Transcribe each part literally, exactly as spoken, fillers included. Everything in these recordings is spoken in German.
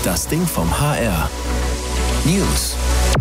Das Ding vom H R. News.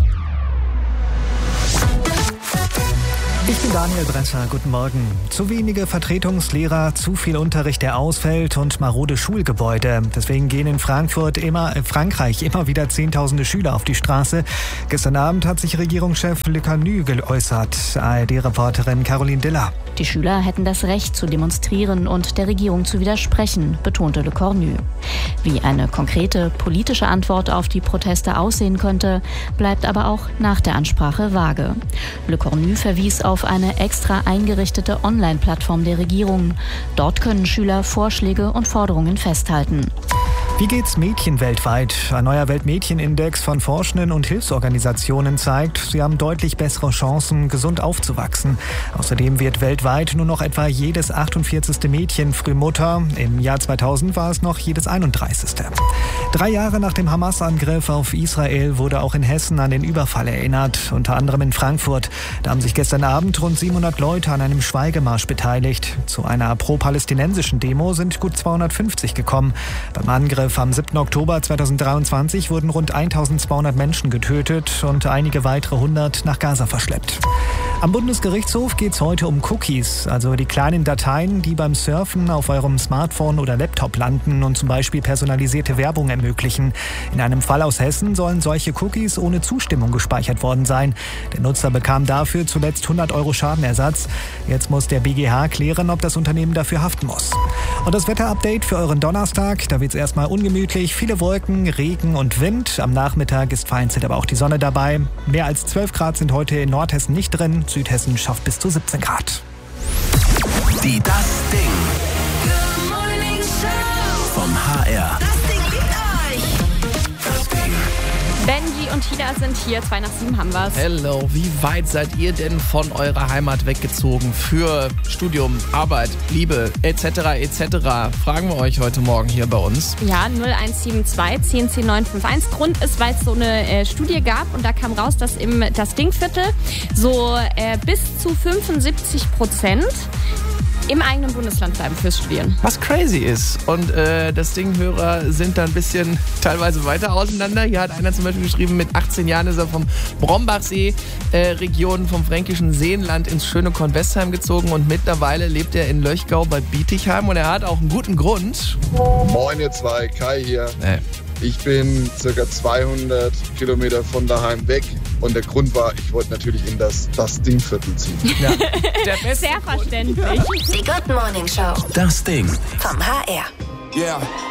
Ich bin Daniel Bresser, guten Morgen. Zu wenige Vertretungslehrer, zu viel Unterricht, der ausfällt und marode Schulgebäude. Deswegen gehen in Frankfurt immer, äh Frankreich immer wieder Zehntausende Schüler auf die Straße. Gestern Abend hat sich Regierungschef Le Cornu geäußert. A R D-Reporterin Caroline Diller. Die Schüler hätten das Recht zu demonstrieren und der Regierung zu widersprechen, betonte Le Cornu. Wie eine konkrete politische Antwort auf die Proteste aussehen könnte, bleibt aber auch nach der Ansprache vage. Le Cornu verwies auf eine extra eingerichtete Online-Plattform der Regierung. Dort können Schüler Vorschläge und Forderungen festhalten. Wie geht's Mädchen weltweit? Ein neuer Weltmädchenindex von Forschenden und Hilfsorganisationen zeigt, sie haben deutlich bessere Chancen, gesund aufzuwachsen. Außerdem wird weltweit nur noch etwa jedes achtundvierzigste Mädchen früh Mutter. Im Jahr zweitausend war es noch jedes einunddreißigste. Drei Jahre nach dem Hamas-Angriff auf Israel wurde auch in Hessen an den Überfall erinnert, unter anderem in Frankfurt. Da haben sich gestern Abend rund siebenhundert Leute an einem Schweigemarsch beteiligt. Zu einer pro-palästinensischen Demo sind gut zweihundertfünfzig gekommen. Beim Angriff am siebten Oktober zweitausenddreiundzwanzig wurden rund eintausendzweihundert Menschen getötet und einige weitere hundert nach Gaza verschleppt. Am Bundesgerichtshof geht es heute um Cookies, also die kleinen Dateien, die beim Surfen auf eurem Smartphone oder Laptop landen und zum Beispiel personalisierte Werbung ermöglichen. In einem Fall aus Hessen sollen solche Cookies ohne Zustimmung gespeichert worden sein. Der Nutzer bekam dafür zuletzt hundert Euro Schadenersatz. Jetzt muss der B G H klären, ob das Unternehmen dafür haften muss. Und das Wetterupdate für euren Donnerstag, da wird es erstmal ungemütlich, viele Wolken, Regen und Wind. Am Nachmittag ist vereinzelt aber auch die Sonne dabei. Mehr als zwölf Grad sind heute in Nordhessen nicht drin. Südhessen schafft bis zu siebzehn Grad. Die Das Ding vom H R. Das Ding liebt euch. Das Ding. Benji und Tina sind hier, zwei nach sieben haben wir's. Hello, wie weit seid ihr denn von eurer Heimat weggezogen für Studium, Arbeit, Liebe et cetera et cetera? Fragen wir euch heute Morgen hier bei uns. Ja, null eins sieben zwei, zehn zehn, neun fünf eins. Grund ist, weil es so eine äh, Studie gab und da kam raus, dass im das Dingviertel so äh, bis zu fünfundsiebzig Prozent im eigenen Bundesland bleiben fürs Studieren. Was crazy ist. Und äh, das Ding-Hörer sind da ein bisschen teilweise weiter auseinander. Hier hat einer zum Beispiel geschrieben, mit achtzehn Jahren ist er vom Brombachsee-Region, äh, vom fränkischen Seenland ins schöne Kornwestheim gezogen und mittlerweile lebt er in Löchgau bei Bietigheim und er hat auch einen guten Grund. Moin ihr zwei, Kai hier. Nee. Ich bin circa zweihundert Kilometer von daheim weg und der Grund war, ich wollte natürlich in das, das Dingviertel ziehen. Ja. Der beste Sehr Grund. verständlich. Die Good Morning Show Das Ding. vom H R. Yeah.